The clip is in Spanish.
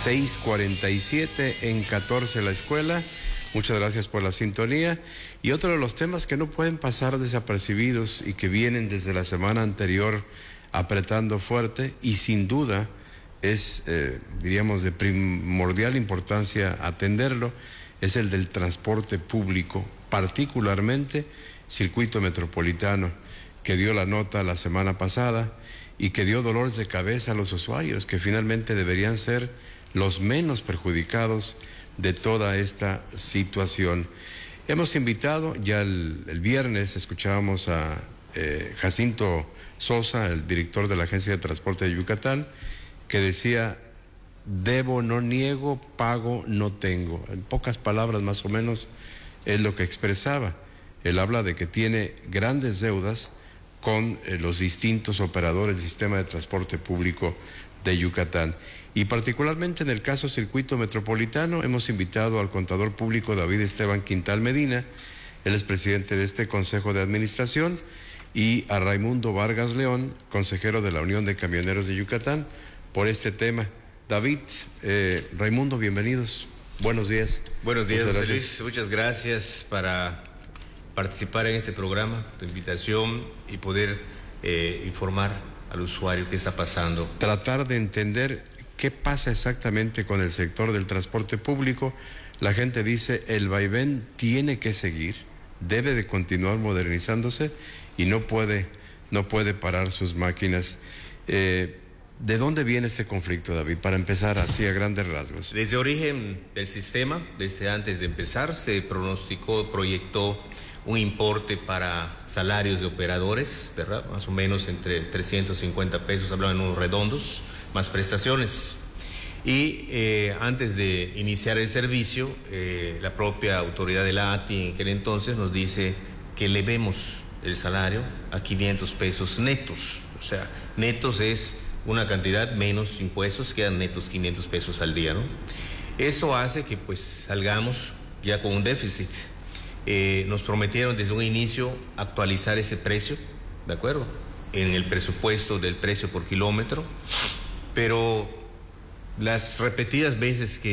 6:47 en 14 la escuela. Muchas gracias por la sintonía. Y otro de los temas que no pueden pasar desapercibidos y que vienen desde la semana anterior apretando fuerte y sin duda es, diríamos, de primordial importancia atenderlo, es el del transporte público, particularmente circuito metropolitano, que dio la nota la semana pasada y que dio dolores de cabeza a los usuarios, que finalmente deberían ser los menos perjudicados de toda esta situación. Hemos invitado, ya el viernes escuchábamos a Jacinto Sosa, el director de la Agencia de Transporte de Yucatán, que decía: debo, no niego, pago, no tengo. En pocas palabras, más o menos, es lo que expresaba. Él habla de que tiene grandes deudas con los distintos operadores del sistema de transporte público de Yucatán. Y particularmente en el caso circuito metropolitano, hemos invitado al contador público David Esteban Quintal Medina, él es presidente de este Consejo de Administración, y a Raimundo Vargas León, consejero de la Unión de Camioneros de Yucatán, por este tema. David, Raimundo, bienvenidos. Buenos días. Buenos días, José Luis. Muchas gracias para participar en este programa, tu invitación y poder informar al usuario qué está pasando. Tratar de entender qué pasa exactamente con el sector del transporte público. La gente dice, el vaivén tiene que seguir, debe de continuar modernizándose y no puede parar sus máquinas. ¿De dónde viene este conflicto, David? Para empezar así a grandes rasgos. Desde origen del sistema, desde antes de empezar, se proyectó un importe para salarios de operadores, ¿verdad? Más o menos entre 350 pesos, hablan en números redondos, más prestaciones. Y antes de iniciar el servicio, la propia autoridad de la ATI en aquel entonces nos dice que elevemos el salario a 500 pesos netos. O sea, netos es una cantidad menos impuestos, quedan netos 500 pesos al día, ¿no? Eso hace que pues salgamos ya con un déficit. Nos prometieron desde un inicio actualizar ese precio, ¿de acuerdo? En el presupuesto del precio por kilómetro, pero las repetidas veces que